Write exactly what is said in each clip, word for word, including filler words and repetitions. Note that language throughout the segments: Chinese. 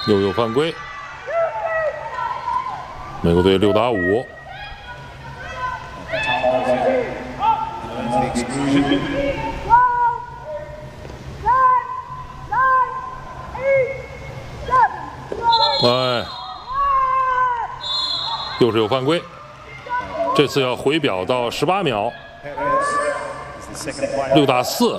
又有犯规，美国队六打五。哎，又是有犯规，这次要回表到十八秒，六打四。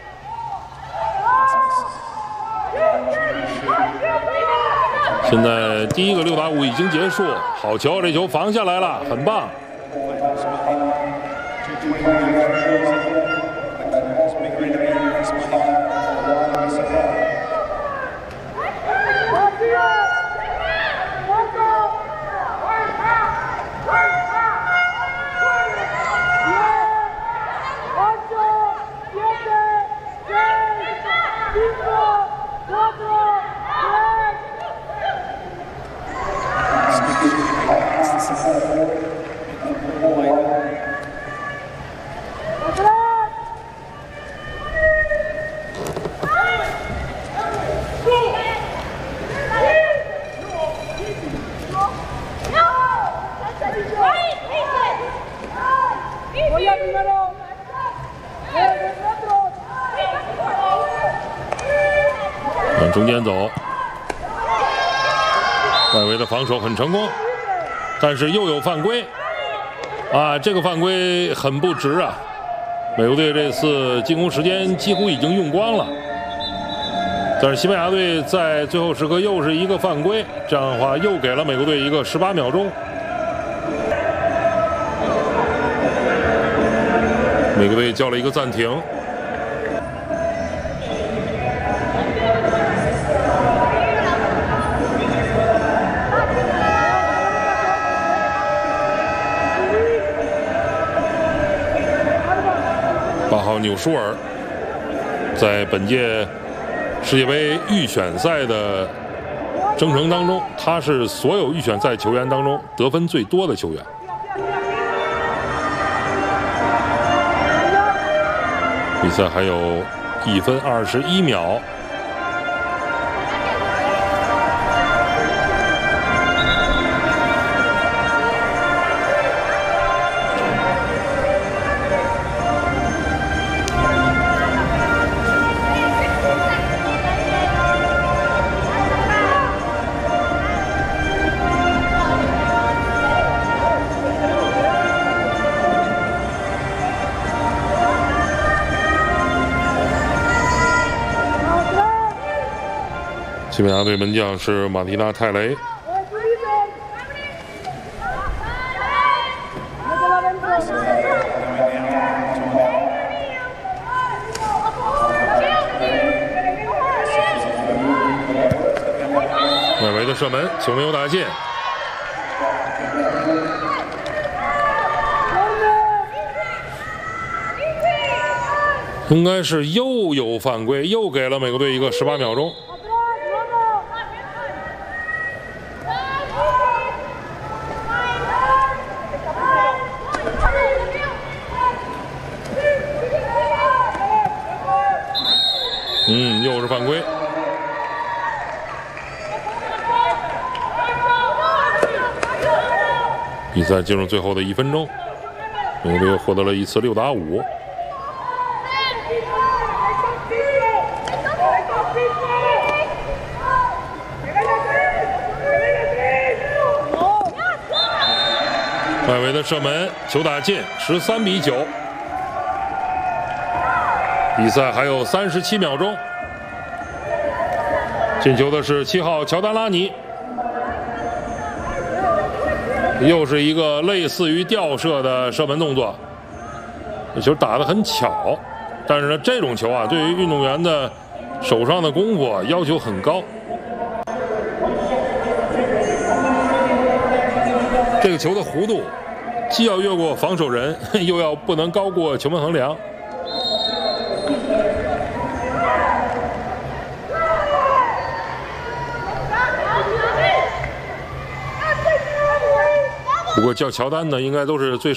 现在第一个六打五已经结束，好球，这球防下来了，很棒。往中间走，外围的防守很成功，但是又有犯规啊！这个犯规很不值啊！美国队这次进攻时间几乎已经用光了，但是西班牙队在最后时刻又是一个犯规，这样的话又给了美国队一个十八秒钟。美国队叫了一个暂停。 八号纽舒尔在本届世界杯预选赛的征程当中，他是所有预选赛球员当中得分最多的球员。比赛还有一分二十一秒。 西班牙队门将是马蒂娜·泰雷。外围的射门，球没有打进。应该是又有犯规，又给了美国队一个十八秒钟。 嗯，又是犯规。比赛进入最后的一分钟，美国队又获得了一次六打五。外围的射门，球打进，十三比九。 比赛还有三十七秒钟，进球的是七号乔丹拉尼，又是一个类似于吊射的射门动作。这球打得很巧，但是呢，这种球啊，对于运动员的手上的功夫啊要求很高。这个球的弧度，既要越过防守人，又要不能高过球门横梁。 不过叫乔丹呢，应该都是最。